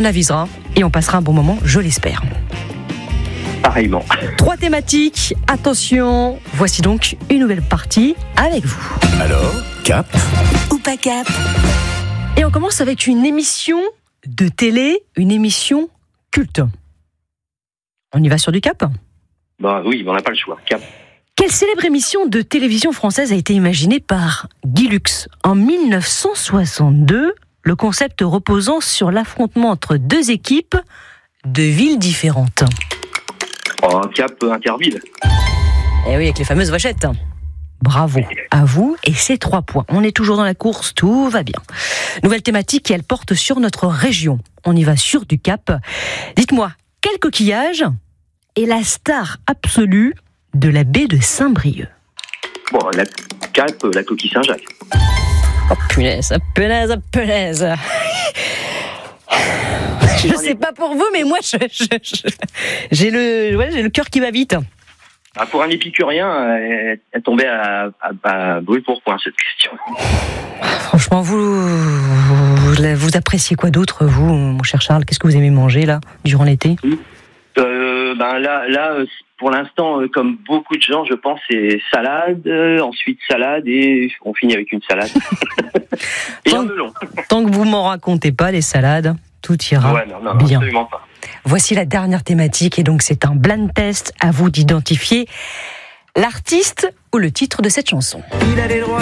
On avisera et on passera un bon moment, je l'espère. Pareillement. 3 thématiques, attention, voici donc une nouvelle partie avec vous. Alors, cap ou pas cap? Et on commence avec une émission de télé, une émission culte. On y va sur du cap ? Oui, on n'a pas le choix. Cap. Quelle célèbre émission de télévision française a été imaginée par Guy Lux en 1962, le concept reposant sur l'affrontement entre 2 équipes de villes différentes? Cap Interville. Eh oui, avec les fameuses vachettes. Bravo à vous, et c'est 3 points. On est toujours dans la course, tout va bien. Nouvelle thématique, et elle porte sur notre région. On y va sur du cap. Dites-moi, quel coquillage est la star absolue de la baie de Saint-Brieuc? La cap, la coquille Saint-Jacques. Oh punaise. Je sais pas pour vous, mais moi, j'ai le cœur qui va vite. Pour un épicurien, elle tombait à brûle pour point, cette question. Franchement, vous appréciez quoi d'autre, vous, mon cher Charles? Qu'est-ce que vous aimez manger, là, durant l'été? Là, pour l'instant, comme beaucoup de gens, je pense, c'est salade, ensuite salade, et on finit avec une salade. Et un melon. Tant que vous m'en racontez pas, les salades, tout ira non, bien. Absolument pas. Voici la dernière thématique, et donc c'est un blind test. À vous d'identifier l'artiste ou le titre de cette chanson. Il a les droits.